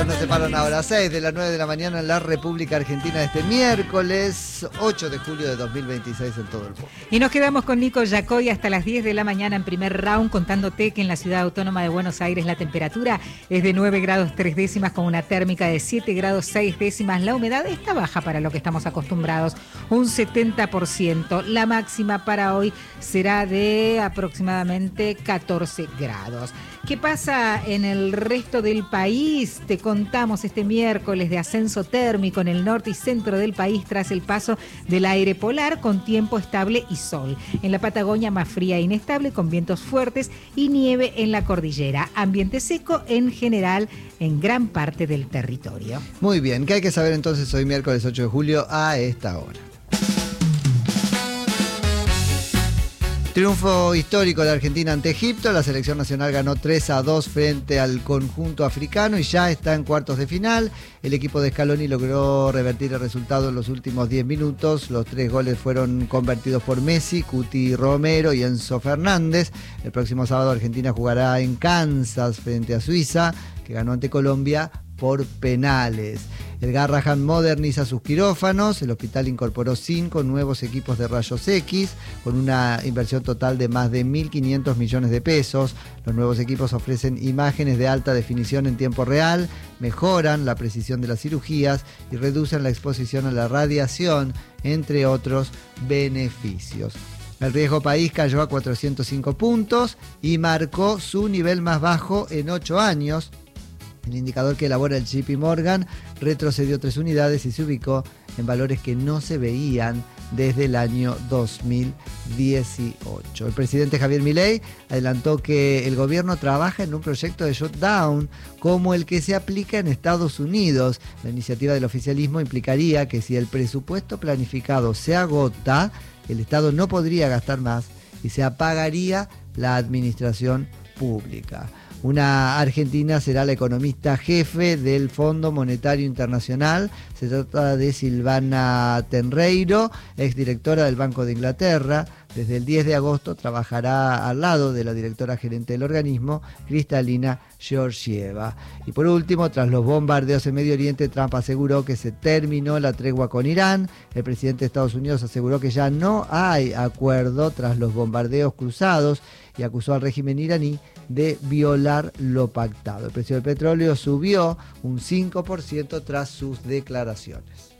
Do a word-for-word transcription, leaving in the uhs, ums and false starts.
minutos nos separan ahora, seis de las nueve de la mañana en la República Argentina, este miércoles ocho de julio de dos mil veintiséis en todo el mundo. Y nos quedamos con Nico Yacoy hasta las diez de la mañana en primer round, contándote que en la ciudad autónoma de Buenos Aires la temperatura es de nueve grados tres décimas con una térmica de siete grados seis décimas. La humedad está baja para lo que estamos acostumbrados, un setenta por ciento. La máxima para hoy será de aproximadamente catorce grados. ¿Qué pasa en el resto del país? Te contamos este miércoles de ascenso térmico en el norte y centro del país tras el paso del aire polar con tiempo estable y sol. En la Patagonia más fría e inestable con vientos fuertes y nieve en la cordillera. Ambiente seco en general en gran parte del territorio. Muy bien, ¿qué hay que saber entonces hoy miércoles ocho de julio a esta hora? Triunfo histórico de Argentina ante Egipto. La selección nacional ganó tres a dos frente al conjunto africano y ya está en cuartos de final. El equipo de Scaloni logró revertir el resultado en los últimos diez minutos. Los tres goles fueron convertidos por Messi, Cuti Romero y Enzo Fernández. El próximo sábado Argentina jugará en Kansas frente a Suiza, que ganó ante Colombia por penales. El Garrahan moderniza sus quirófanos. El hospital incorporó cinco nuevos equipos de rayos X con una inversión total de más de mil quinientos millones de pesos. Los nuevos equipos ofrecen imágenes de alta definición en tiempo real, mejoran la precisión de las cirugías y reducen la exposición a la radiación, entre otros beneficios. El riesgo país cayó a cuatrocientos cinco puntos y marcó su nivel más bajo en ocho años. El indicador que elabora el J P Morgan retrocedió tres unidades y se ubicó en valores que no se veían desde el año dos mil dieciocho. El presidente Javier Milei adelantó que el gobierno trabaja en un proyecto de shutdown como el que se aplica en Estados Unidos. La iniciativa del oficialismo implicaría que si el presupuesto planificado se agota, el Estado no podría gastar más y se apagaría la administración pública. Una argentina será la economista jefe del Fondo Monetario Internacional. Se trata de Silvana Tenreiro, exdirectora del Banco de Inglaterra. Desde el diez de agosto trabajará al lado de la directora gerente del organismo, Kristalina Georgieva. Y por último, tras los bombardeos en Medio Oriente, Trump aseguró que se terminó la tregua con Irán. El presidente de Estados Unidos aseguró que ya no hay acuerdo tras los bombardeos cruzados y acusó al régimen iraní de violar lo pactado. El precio del petróleo subió un cinco por ciento tras sus declaraciones.